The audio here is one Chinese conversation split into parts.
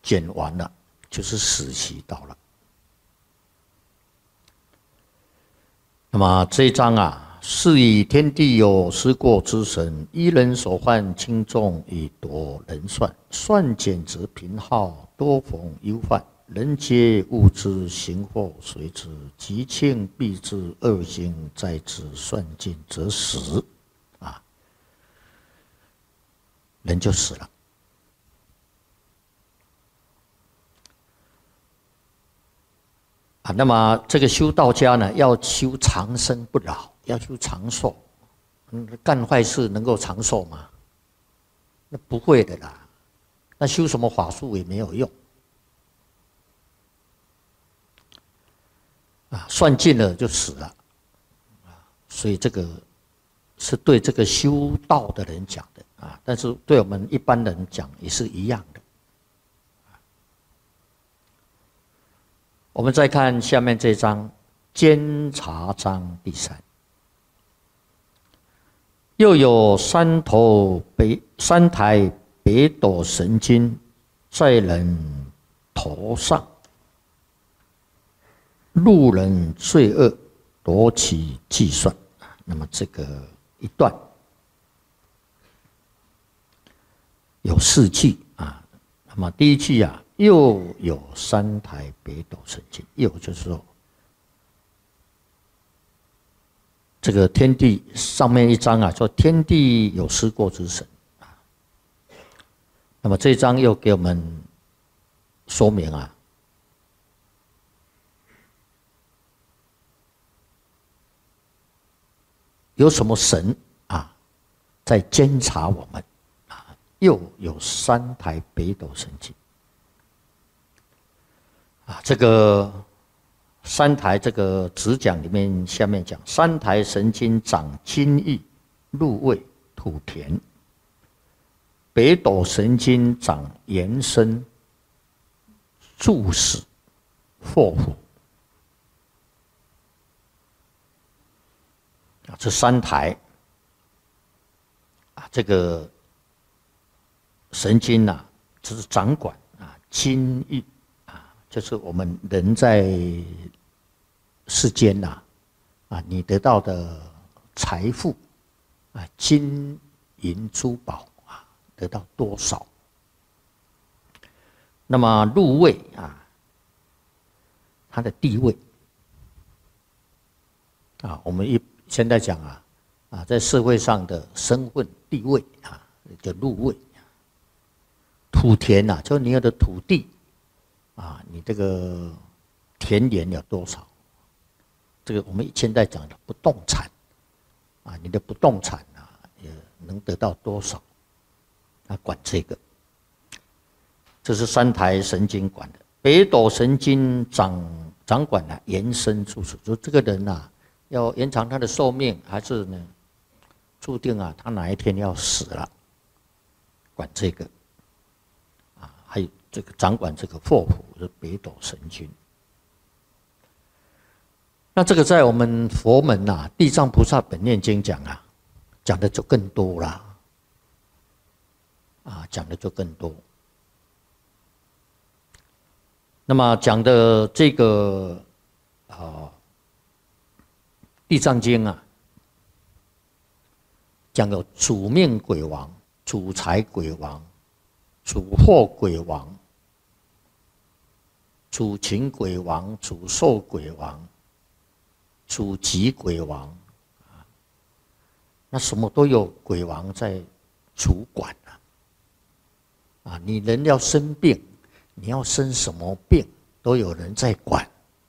减完了，就是死期到了。那么这一章啊，是以天地有失过之神，一人所患轻重以夺人算，算减则贫耗，多逢忧患。人皆物之，行祸随之，吉庆必至，恶行在之，算尽则死。啊，人就死了。啊，那么这个修道家呢，要修长生不老，要修长寿。干坏事能够长寿吗？那不会的啦。那修什么法术也没有用。啊，算尽了就死了。啊，所以这个是对这个修道的人讲的啊，但是对我们一般人讲也是一样的。我们再看下面这章监察章第3，又有三台北斗神经在人头上，路人罪恶，夺其计算。那么这个一段有4句啊。那么第一句啊，又有3台北斗神经，又就是说，这个天地上面一章啊，说天地有失过之神啊。那么这一章又给我们说明啊，有什么神啊在监察我们啊？又有3台北斗神经啊，这个3台这个子讲里面下面讲，3台神经长津液、入味、吐田；北斗神经长延伸、助死、祸福。啊，这3台啊，这个神经啊，就是掌管啊津液啊，就是我们人在世间呐啊，你得到的财富啊，金银珠宝啊，得到多少？那么入位啊，它的地位啊，我们现在讲啊，在社会上的身份地位啊，叫入位。土田啊，就是你有的土地啊，你这个田园有多少？这个我们现在讲的不动产啊，你的不动产啊，也能得到多少？他管这个，这是3台神经管的。北斗神经掌管了延伸处处，就这个人啊，要延长他的寿命，还是呢，注定啊，他哪一天要死了，管这个啊，还有这个掌管这个祸福是北斗神经。那这个在我们佛门啊，《地藏菩萨本愿经》讲啊，讲的就更多啦，啊，讲的就更多。那么讲的这个地藏经啊，讲有主命鬼王、主财鬼王、主祸鬼王、主情鬼王、主寿鬼王、主吉鬼王啊，那什么都有鬼王在主管啊，你人要生病，你要生什么病，都有人在管。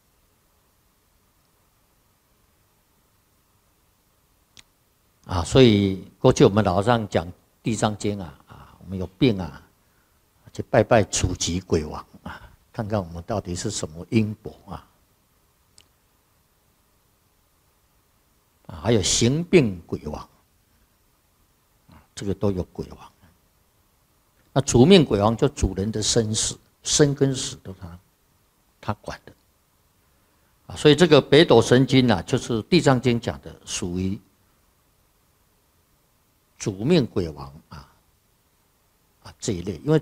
啊，所以过去我们老上讲《地藏经》啊，我们有病啊，去拜拜主吉鬼王啊，看看我们到底是什么因果啊。啊，还有行病鬼王，啊，这个都有鬼王。那主命鬼王就主人的生死，生跟死都他管的。啊，所以这个北斗神经啊，就是《地藏经》讲的，属于主命鬼王啊这一类，因为